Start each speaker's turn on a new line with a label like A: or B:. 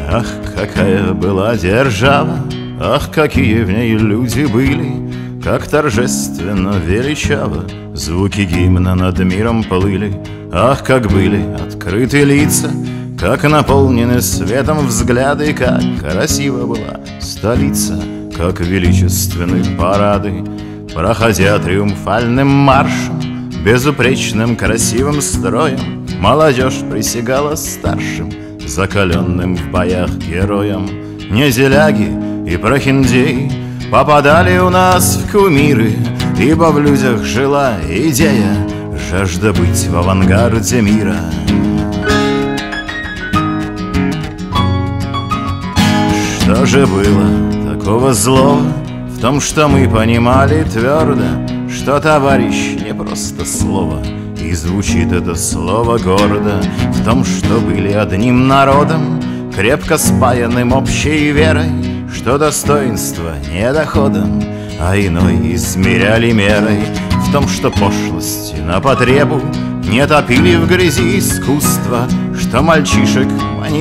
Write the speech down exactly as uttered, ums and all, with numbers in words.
A: Ах, какая была держава, ах, какие в ней люди были, как торжественно величаво звуки гимна над миром плыли. Ах, как были открыты лица, как наполнены светом взгляды, как красива была столица, как величественны парады. Проходя триумфальным маршем, безупречным красивым строем, молодежь присягала старшим, закаленным в боях героям. Незеляги и прохиндеи попадали у нас в кумиры, ибо в людях жила идея, жажда быть в авангарде мира. Что же было такого злого в том, что мы понимали твердо, что товарищ не просто слово, и звучит это слово гордо, в том, что были одним народом, крепко спаянным общей верой, что достоинство не доходом, а иной измеряли мерой, в том, что пошлости на потребу не топили в грязи искусства, что мальчишек